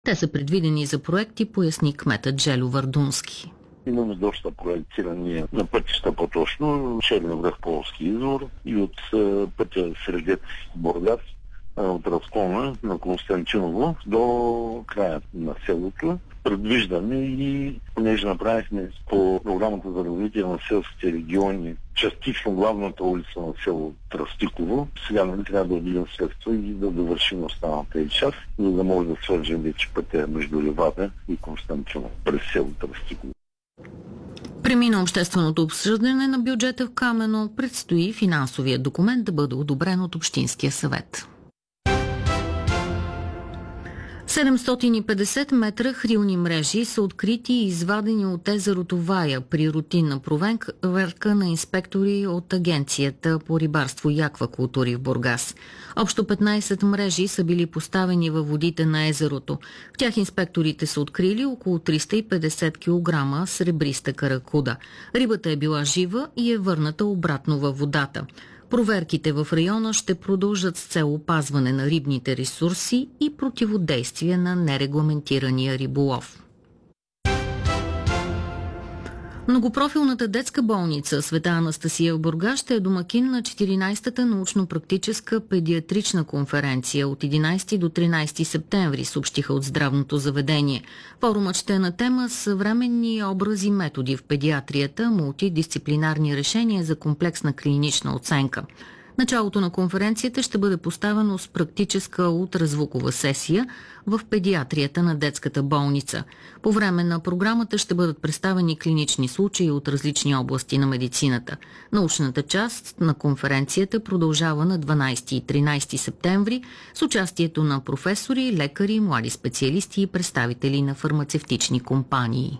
Те са предвидени за проекти, поясни кметът Желю Вардунски. Имаме доста проектирания на пътища, по-точно Черен връх, Полски извор и от пътя Средец-Бургас, от разклона на Константиново до края на селото. Предвиждаме и, понеже направихме по програмата за развитие на селските региони частично главната улица на село Тръстиково, сега трябва да отидем средства и да довършим останалата и част, за да може да свържем вече пътя между Ливада и Константиново през село Тръстиково. Премина общественото обсъждане на бюджета в Камено, предстои финансовия документ да бъде одобрен от Общинския съвет. 750 метра хрилни мрежи са открити и извадени от езерото Вая при рутинна проверка на инспектори от Агенцията по рибарство и аквакултури в Бургас. Общо 15 мрежи са били поставени във водите на езерото. В тях инспекторите са открили около 350 кг сребриста каракуда. Рибата е била жива и е върната обратно във водата. Проверките в района ще продължат с цел опазване на рибните ресурси и противодействие на нерегламентирания риболов. Многопрофилната детска болница Света Анастасия в Бургас ще е домакин на 14-та научно-практическа педиатрична конференция от 11 до 13 септември, съобщиха от здравното заведение. Форумът ще е на тема съвременни образи и методи в педиатрията, мултидисциплинарни решения за комплексна клинична оценка. Началото на конференцията ще бъде поставено с практическа ултразвукова сесия в педиатрията на детската болница. По време на програмата ще бъдат представени клинични случаи от различни области на медицината. Научната част на конференцията продължава на 12 и 13 септември с участието на професори, лекари, млади специалисти и представители на фармацевтични компании.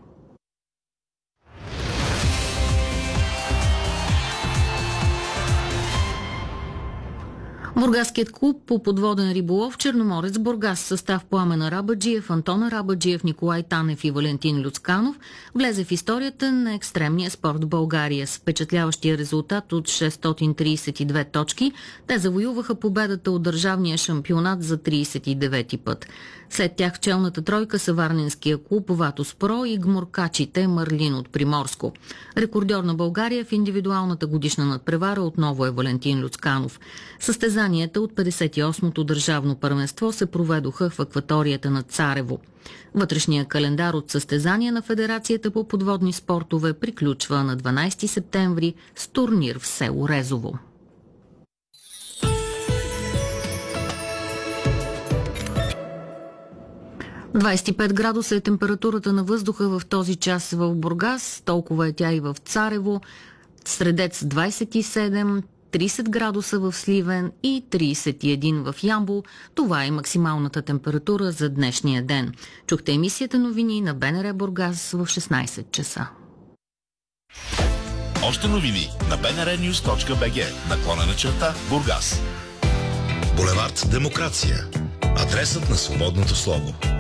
Бургаският клуб по подводен риболов Черноморец Бургас, състав Пламен Арабаджиев, Антон Арабаджиев, Николай Танев и Валентин Люцканов, влезе в историята на екстремния спорт в България. С впечатляващия резултат от 632 точки, те завоюваха победата от държавния шампионат за 39-ти път. След тях в челната тройка са варненския клуб Ватоспро и гмуркачите Марлин от Приморско. Рекордьор на България в индивидуалната годишна надпревара отново е Валентин Люцканов. Състезанията от 58-то държавно първенство се проведоха в акваторията на Царево. Вътрешният календар от състезания на Федерацията по подводни спортове приключва на 12 септември с турнир в село Резово. – 25 градуса е температурата на въздуха в този час в Бургас, толкова е тя и в Царево, Средец 27, 30 градуса в Сливен и 31 в Ямбол. Това е максималната температура за днешния ден. Чухте емисията новини на БНР Бургас в 16 часа. Още новини на bnrnews.bg/Бургас. Булевард Демокрация. Адресът на свободното слово.